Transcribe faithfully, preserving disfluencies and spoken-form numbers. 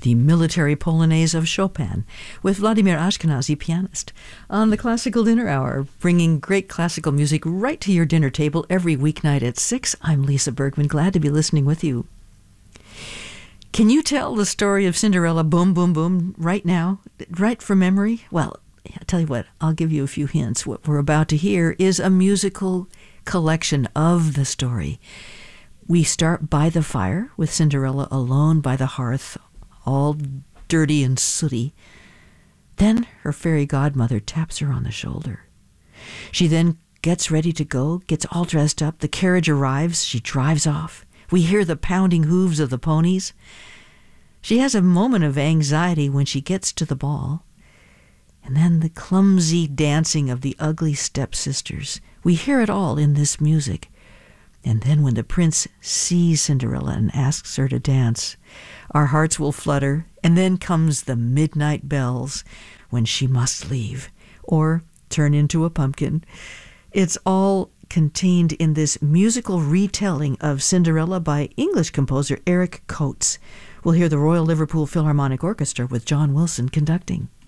the military polonaise of Chopin, with Vladimir Ashkenazy, pianist, on the Classical Dinner Hour, bringing great classical music right to your dinner table every weeknight at six. I'm Lisa Bergman, glad to be listening with you. Can you tell the story of Cinderella, boom, boom, boom, right now, right from memory? Well, I'll tell you what, I'll give you a few hints. What we're about to hear is a musical collection of the story. We start by the fire with Cinderella alone by the hearth, all dirty and sooty. Then her fairy godmother taps her on the shoulder. She then gets ready to go, gets all dressed up. The carriage arrives. She drives off. We hear the pounding hooves of the ponies. She has a moment of anxiety when she gets to the ball. And then the clumsy dancing of the ugly stepsisters. We hear it all in this music. And then when the prince sees Cinderella and asks her to dance, our hearts will flutter, and then comes the midnight bells when she must leave or turn into a pumpkin. It's all contained in this musical retelling of Cinderella by English composer Eric Coates. We'll hear the Royal Liverpool Philharmonic Orchestra with John Wilson conducting.